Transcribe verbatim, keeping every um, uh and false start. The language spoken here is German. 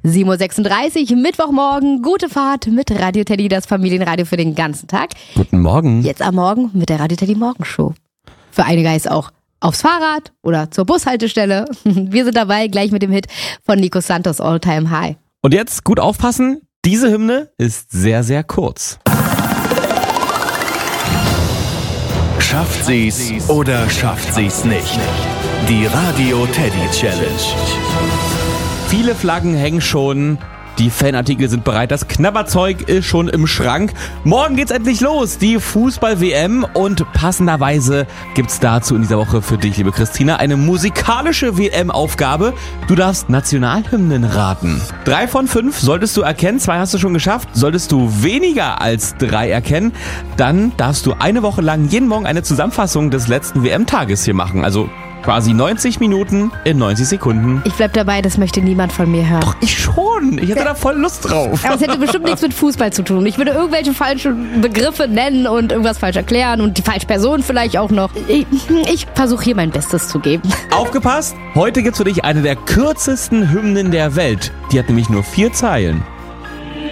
sieben Uhr sechsunddreißig, Mittwochmorgen, gute Fahrt mit Radio Teddy, das Familienradio für den ganzen Tag. Guten Morgen. Jetzt am Morgen mit der Radio Teddy Morgenshow. Für einige heißt auch aufs Fahrrad oder zur Bushaltestelle. Wir sind dabei, gleich mit dem Hit von Nico Santos, All Time High. Und jetzt gut aufpassen, diese Hymne ist sehr, sehr kurz. Schafft sie's oder schafft sie's nicht? Die Radio Teddy Challenge. Viele Flaggen hängen schon, die Fanartikel sind bereit, das Knabberzeug ist schon im Schrank. Morgen geht's endlich los, die Fußball-W M, und passenderweise gibt's dazu in dieser Woche für dich, liebe Christina, eine musikalische W M-Aufgabe. Du darfst Nationalhymnen raten. Drei von fünf solltest du erkennen, zwei hast du schon geschafft. Solltest du weniger als drei erkennen, dann darfst du eine Woche lang jeden Morgen eine Zusammenfassung des letzten W M-Tages hier machen. Also quasi neunzig Minuten in neunzig Sekunden. Ich bleib dabei, das möchte niemand von mir hören. Doch, ich schon. Ich hätte da voll Lust drauf. Aber es hätte bestimmt nichts mit Fußball zu tun. Ich würde irgendwelche falschen Begriffe nennen und irgendwas falsch erklären und die falsche Person vielleicht auch noch. Ich, ich versuche hier mein Bestes zu geben. Aufgepasst, heute gibt's für dich eine der kürzesten Hymnen der Welt. Die hat nämlich nur vier Zeilen.